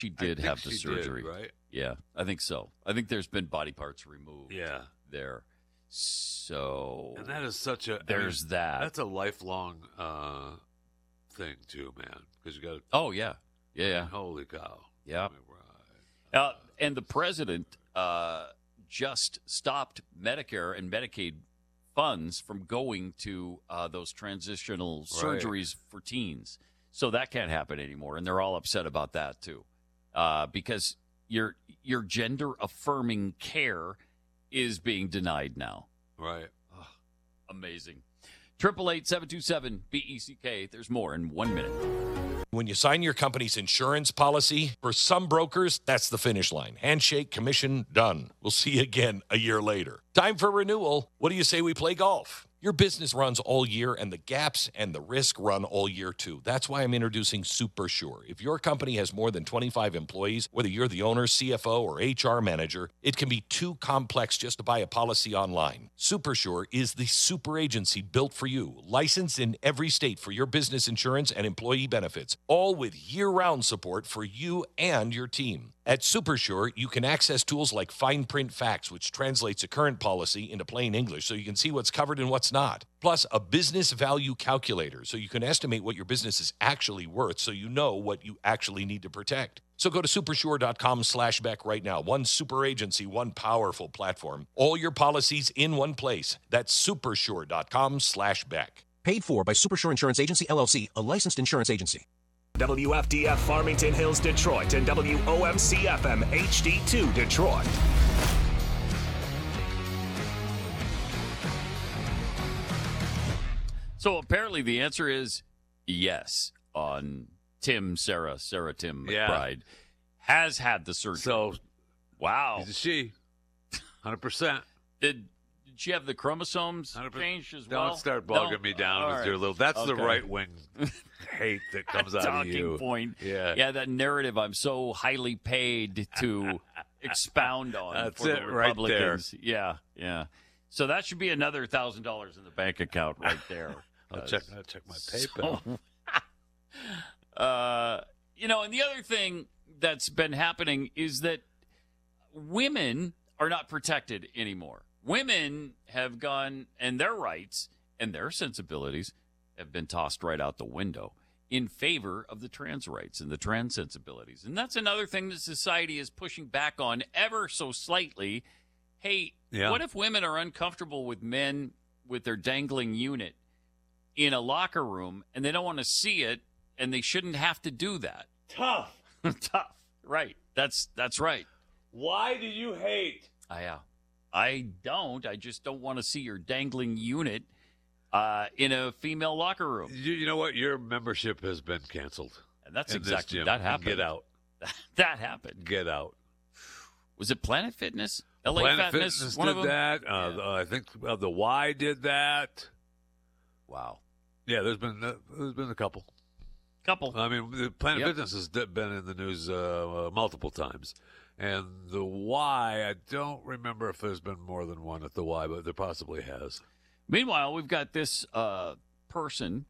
She did have the she surgery. did, right? Yeah, I think so. I think there's been body parts removed. Yeah. There. So. And that is such a. There's that. That's a lifelong thing, too, man. Because you got to. Oh, yeah. Yeah. Holy cow. Yeah. Right. And the president just stopped Medicare and Medicaid funds from going to those transitional surgeries for teens. So that can't happen anymore. And they're all upset about that, too. Because your gender-affirming care is being denied now. Right. Oh, amazing. 888-727-BECK. There's more in 1 minute. When you sign your company's insurance policy, for some brokers, that's the finish line. Handshake, commission, done. We'll see you again a year later. Time for renewal. What do you say we play golf? Your business runs all year, and the gaps and the risk run all year, too. That's why I'm introducing Super Sure. If your company has more than 25 employees, whether you're the owner, CFO, or HR manager, it can be too complex just to buy a policy online. Super Sure is the super agency built for you, licensed in every state for your business insurance and employee benefits, all with year-round support for you and your team. At SuperSure, you can access tools like Fine Print Facts, which translates a current policy into plain English so you can see what's covered and what's not. Plus, a business value calculator so you can estimate what your business is actually worth so you know what you actually need to protect. So go to supersure.com/Beck right now. One super agency, one powerful platform. All your policies in one place. That's supersure.com/Beck. Paid for by Supersure Insurance Agency, LLC, a licensed insurance agency. WFDF Farmington Hills, Detroit, and WOMC FM HD2 Detroit. So apparently the answer is yes on Sarah Tim McBride has had the surgery. So, wow. He's a she. 100%. Did she have the chromosomes 100%. changed as well? Don't start bogging me down with your little. That's the right wing hate that comes out of you. Talking point. Yeah, that narrative I'm so highly paid to expound on. That's for it the right Republicans. Yeah. So that should be another $1,000 in the bank account right there. I'll check my PayPal. And the other thing that's been happening is that women are not protected anymore. Women have gone, and their rights and their sensibilities have been tossed right out the window in favor of the trans rights and the trans sensibilities. And that's another thing that society is pushing back on ever so slightly. Hey, what if women are uncomfortable with men with their dangling unit in a locker room and they don't want to see it and they shouldn't have to do that? Tough. Tough. Right. That's right. Why do you hate? I don't. I just don't want to see your dangling unit in a female locker room. You know what? Your membership has been canceled. And that's exactly that happened. Get out. That happened. Get out. Was it Planet Fitness? LA Planet Fitness did of that. I think the Y did that. Wow. Yeah, there's been a couple. I mean, the Planet Fitness has been in the news multiple times. And the Y, I don't remember if there's been more than one at the Y, but there possibly has. Meanwhile, we've got this person,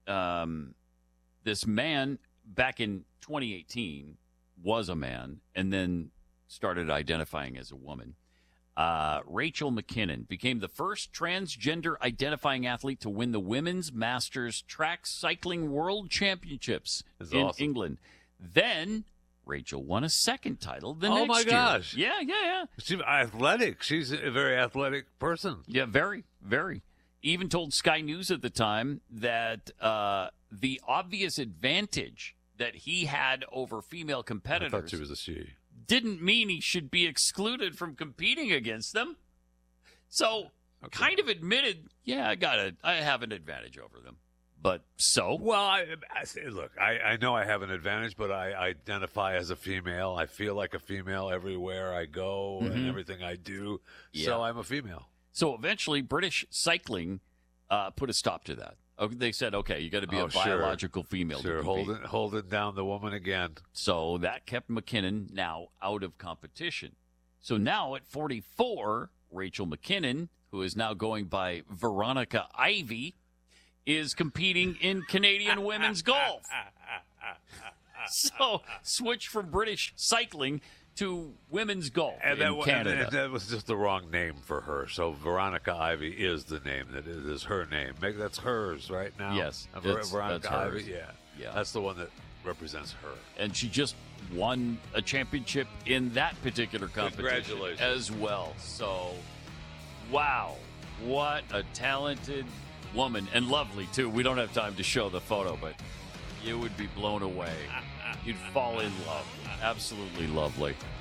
this man back in 2018 was a man and then started identifying as a woman. Rachel McKinnon became the first transgender identifying athlete to win the Women's Masters Track Cycling World Championships in England. Then Rachel won a second title the next year. Oh, my gosh. Yeah. She's athletic. She's a very athletic person. Yeah, very, very. Even told Sky News at the time that the obvious advantage that he had over female competitors I thought she was a she. Didn't mean he should be excluded from competing against them. So kind of admitted, I have an advantage over them. But so? Well, I know I have an advantage, but I identify as a female. I feel like a female everywhere I go and everything I do. Yeah. So I'm a female. So eventually British Cycling put a stop to that. They said, okay, you got to be a biological female. Sure, holding down the woman again. So that kept McKinnon now out of competition. So now at 44, Rachel McKinnon, who is now going by Veronica Ivy, is competing in Canadian women's golf. So switch from British cycling to women's golf in Canada. And that was just the wrong name for her. So Veronica Ivy is the name that is her name. Maybe that's hers right now. Yes, Veronica that's Ivy. hers. Yeah, that's the one that represents her. And she just won a championship in that particular competition. Congratulations. As well. So, wow, what a talented woman, and lovely too. We don't have time to show the photo, but you would be blown away. You'd fall in love. Absolutely lovely.